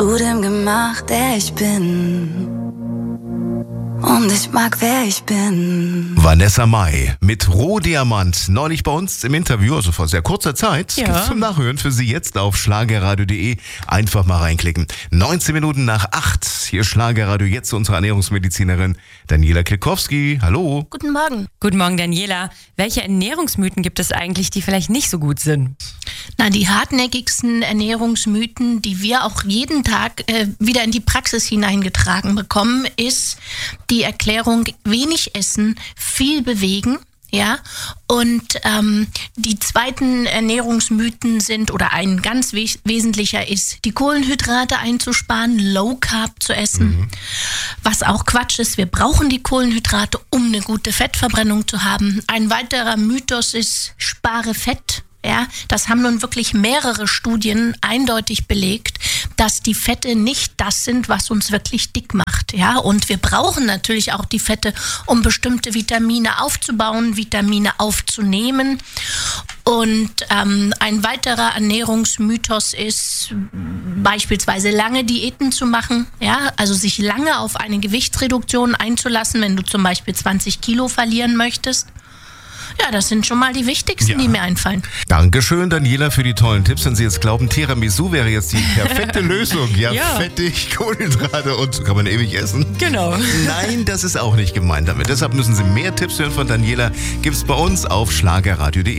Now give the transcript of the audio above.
zu dem gemacht, der ich bin. Und ich mag, wer ich bin. Vanessa Mai mit Rohdiamant. Neulich bei uns im Interview, also vor sehr kurzer Zeit. Ja. Gibt's zum Nachhören für Sie jetzt auf schlagerradio.de. Einfach mal reinklicken. 19 Minuten nach 8. Hier Schlagerradio, jetzt unsere Ernährungsmedizinerin Daniela Klikowski. Hallo. Guten Morgen. Guten Morgen, Daniela. Welche Ernährungsmythen gibt es eigentlich, die vielleicht nicht so gut sind? Na, die hartnäckigsten Ernährungsmythen, die wir auch jeden Tag wieder in die Praxis hineingetragen bekommen, ist die Erklärung: wenig essen, viel bewegen. Ja, und die zweiten Ernährungsmythen sind, oder ein ganz wesentlicher ist, die Kohlenhydrate einzusparen, Low Carb zu essen. Was auch Quatsch ist, wir brauchen die Kohlenhydrate, um eine gute Fettverbrennung zu haben. Ein weiterer Mythos ist, spare Fett. Ja, das haben nun wirklich mehrere Studien eindeutig belegt, dass die Fette nicht das sind, was uns wirklich dick macht. Ja, und wir brauchen natürlich auch die Fette, um bestimmte Vitamine aufzubauen, Vitamine aufzunehmen. Und ein weiterer Ernährungsmythos ist beispielsweise lange Diäten zu machen. Ja, also sich lange auf eine Gewichtsreduktion einzulassen, wenn du zum Beispiel 20 Kilo verlieren möchtest. Ja, das sind schon mal die wichtigsten, die mir einfallen. Dankeschön, Daniela, für die tollen Tipps. Wenn Sie jetzt glauben, Tiramisu wäre jetzt die perfekte Lösung. Ja, Ja. fettig, Kohlenhydrate und kann man ewig essen. Genau. Nein, das ist auch nicht gemeint damit. Deshalb müssen Sie mehr Tipps hören von Daniela. Gibt's bei uns auf schlagerradio.de.